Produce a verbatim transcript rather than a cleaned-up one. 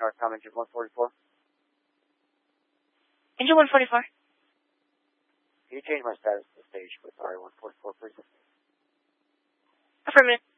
Northcom engine one forty-four. Engine one forty-four. Can you change my status to stage with R one forty-four, please? Affirmative.